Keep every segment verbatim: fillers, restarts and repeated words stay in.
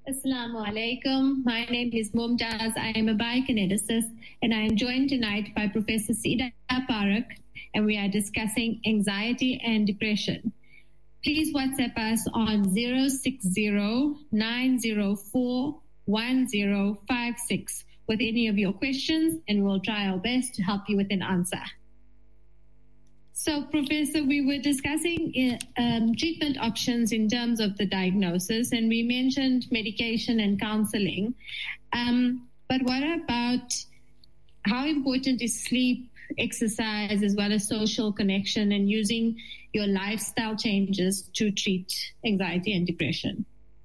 Assalamu alaikum. My name is Mumtaz. I am a biokineticist, and I am joined tonight by Professor Sida Parak, and we are discussing anxiety and depression. Please WhatsApp us on zero six zero nine zero four one zero five six with any of your questions, and we'll try our best to help you with an answer. So, Professor, we were discussing um, treatment options in terms of the diagnosis, and we mentioned medication and counseling. Um, but what about how important is sleep, exercise, as well as social connection, and using your lifestyle changes to treat anxiety and depression?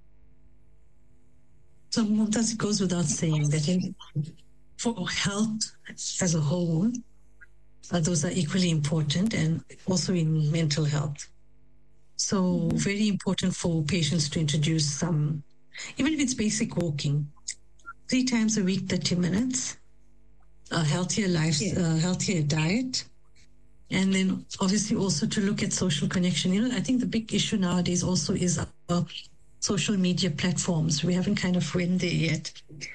So, Mumtaz, it goes without saying that in, for health as a whole, Uh, those are equally important, and also in mental health. So mm-hmm. very important for patients to introduce some, even if it's basic walking, three times a week, thirty minutes, a healthier life, yeah. uh, healthier diet, and then obviously also to look at social connection. You know, I think the big issue nowadays also is our social media platforms. We haven't kind of went there yet.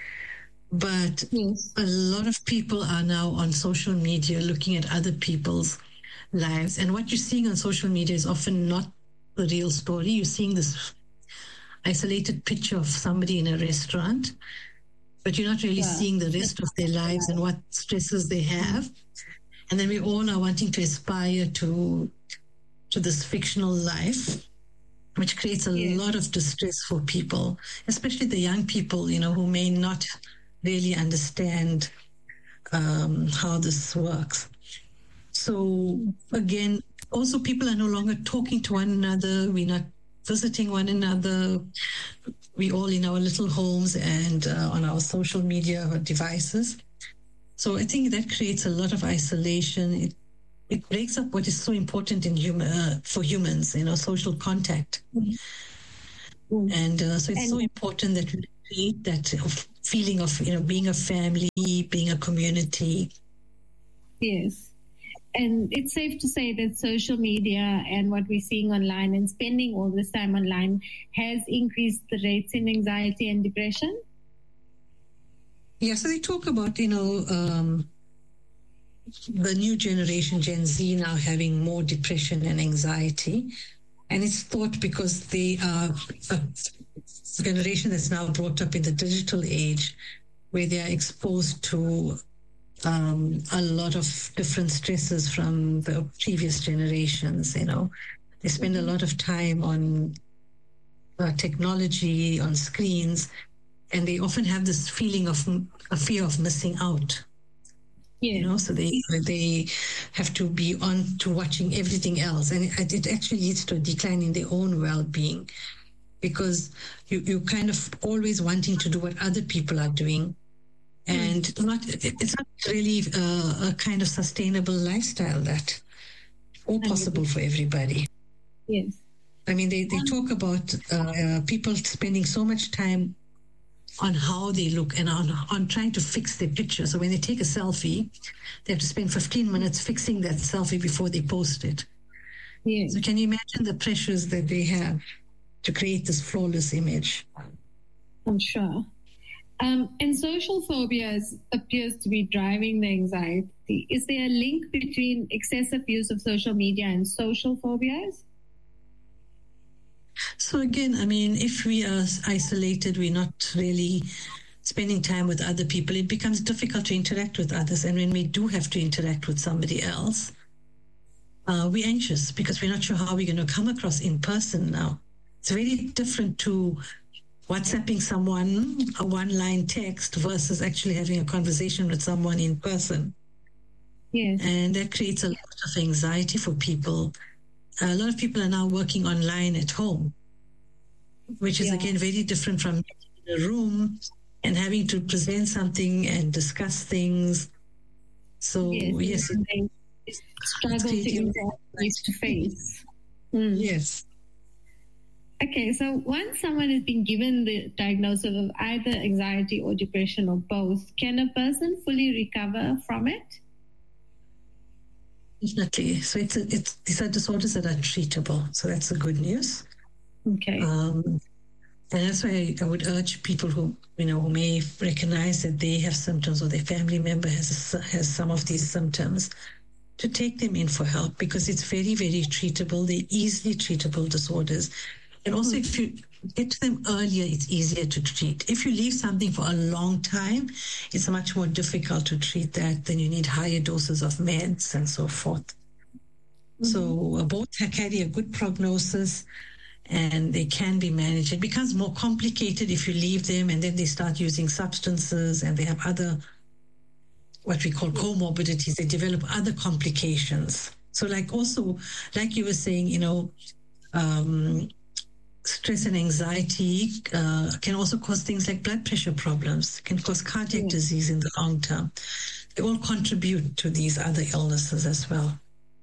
But yes. a lot of people are now on social media looking at other people's lives. And what you're seeing on social media is often not the real story. You're seeing this isolated picture of somebody in a restaurant, but you're not really yeah. seeing the rest of their lives and what stresses they have. And then we all are wanting to aspire to, to this fictional life, which creates a yes. lot of distress for people, especially the young people, you know, who may not really understand um, how this works. So again, also people are no longer talking to one another. We're not visiting one another. We all in our little homes and uh, on our social media devices. So I think that creates a lot of isolation. It, it breaks up what is so important in human, uh, for humans, you know, social contact. Mm-hmm. And uh, so it's and- so important that we create that feeling of, you know, being a family, being a community. Yes. And it's safe to say that social media and what we're seeing online and spending all this time online has increased the rates in anxiety and depression? Yeah, so they talk about, you know, um, the new generation, Gen Z, now having more depression and anxiety. And it's thought because they are a generation that's now brought up in the digital age, where they are exposed to um, a lot of different stresses from the previous generations. You know, they spend mm-hmm. a lot of time on uh, technology, on screens, and they often have this feeling of a fear of missing out. Yeah. You know, so they they have to be on to watching everything else, and it, it actually leads to a decline in their own well-being, because you you kind of always wanting to do what other people are doing, and mm. not it's not really uh, a kind of sustainable lifestyle that or possible for everybody. Yes, I mean they they talk about uh, people spending so much time on how they look and on, on trying to fix their picture. So when they take a selfie, they have to spend fifteen minutes fixing that selfie before they post it. Yeah. So can you imagine the pressures that they have to create this flawless image? I'm sure. Um, and social phobias appears to be driving the anxiety. Is there a link between excessive use of social media and social phobias? So again, I mean, if we are isolated, we're not really spending time with other people, it becomes difficult to interact with others. And when we do have to interact with somebody else, uh, we're anxious because we're not sure how we're going to come across in person now. It's very different to WhatsApping someone a one-line text versus actually having a conversation with someone in person. Yes. And that creates a lot of anxiety for people. A lot of people are now working online at home, which is, yeah. again, very different from in a room and having to present something and discuss things. So, yes. yes it, struggle to interact face to face. Mm. Yes. Okay, so once someone has been given the diagnosis of either anxiety or depression or both, can a person fully recover from it? Definitely. So it's, a, it's these are disorders that are treatable. So that's the good news. Okay. Um, And that's why I would urge people who, you know, who may recognize that they have symptoms or their family member has has some of these symptoms, to take them in for help, because it's very, very treatable. They're easily treatable disorders. And also, if you get to them earlier, it's easier to treat. If you leave something for a long time, it's much more difficult to treat that. Then you need higher doses of meds and so forth. Mm-hmm. So uh, both carry a good prognosis, and they can be managed. It becomes more complicated if you leave them and then they start using substances and they have other, what we call comorbidities. They develop other complications. So like also, like you were saying, you know, um, stress and anxiety uh, can also cause things like blood pressure problems, can cause cardiac yeah. disease in the long term. They all contribute to these other illnesses as well.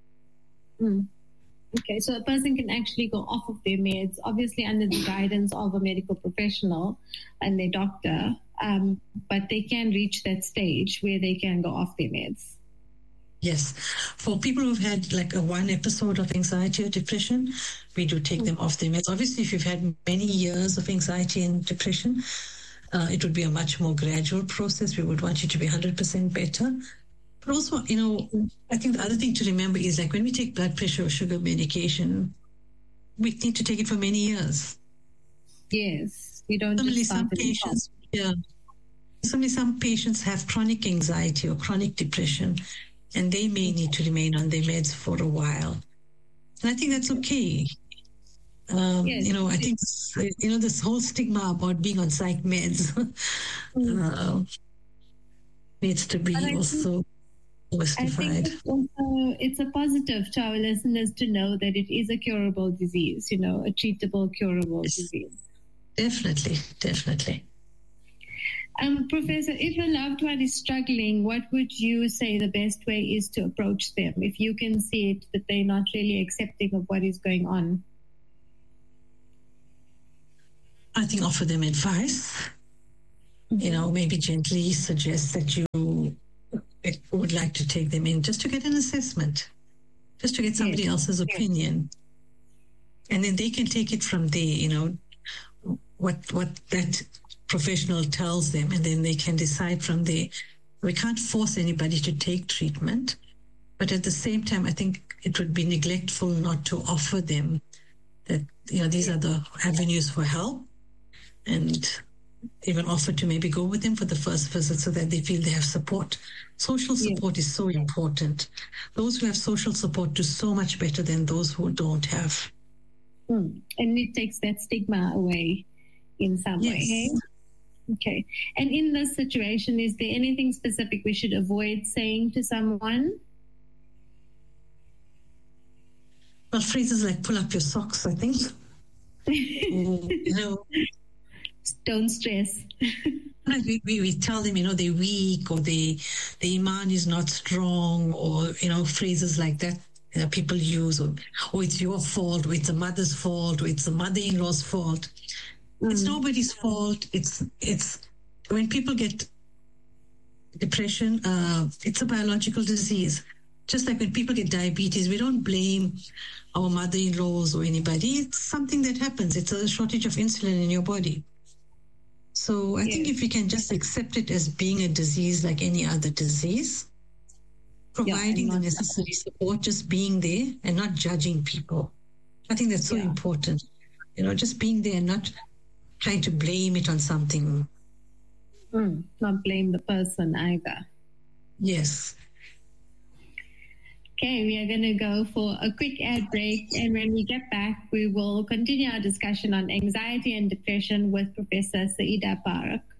Mm. Okay, so a person can actually go off of their meds, obviously under the guidance of a medical professional and their doctor, um, but they can reach that stage where they can go off their meds. Yes. For people who've had like a one episode of anxiety or depression, we do take mm-hmm. them off their meds. Obviously, if you've had many years of anxiety and depression, uh, it would be a much more gradual process. We would want you to be one hundred percent better. But also, you know, I think the other thing to remember is like when we take blood pressure or sugar medication, we need to take it for many years. Yes, you don't Similarly, just start some patients, yeah, similarly, some patients have chronic anxiety or chronic depression, and they may need to remain on their meds for a while. And I think that's okay. Um, yes. You know, I think, you know, this whole stigma about being on psych meds uh, needs to be also mystified. I think it's, also, it's a positive to our listeners to know that it is a curable disease, you know, a treatable, curable yes. disease. Definitely, definitely. Um, Professor, if a loved one is struggling, what would you say the best way is to approach them if you can see it that they're not really accepting of what is going on? I think offer them advice. Mm-hmm. You know, maybe gently suggest that you would like to take them in just to get an assessment, just to get somebody yes. else's opinion. Yes. And then they can take it from there, you know, what what that professional tells them, and then they can decide from there. We can't force anybody to take treatment, but at the same time, I think it would be neglectful not to offer them that, you know, these are the avenues for help, and even offer to maybe go with them for the first visit so that they feel they have support. Social support yeah. is so important. Those who have social support do so much better than those who don't have. Mm. And it takes that stigma away in some yes. way. Hey? Okay. And in this situation, is there anything specific we should avoid saying to someone? Well, phrases like pull up your socks, I think. mm, you know, don't stress. we, we, we tell them, you know, they're weak, or they, the iman is not strong, or, you know, phrases like that, you know, people use, or, or it's your fault, or it's the mother's fault, or it's the mother-in-law's fault. Mm. It's nobody's fault. It's, it's, when people get depression, uh, it's a biological disease. Just like when people get diabetes, we don't blame our mother-in-laws or anybody. It's something that happens. It's a shortage of insulin in your body. So I yes. think if we can just accept it as being a disease like any other disease, providing yeah, the necessary support, just being there and not judging people. I think that's so yeah. important. You know, just being there and not trying to blame it on something. Mm, not blame the person either. Yes. Okay, we are going to go for a quick ad break, and when we get back, we will continue our discussion on anxiety and depression with Professor Saida Parakh.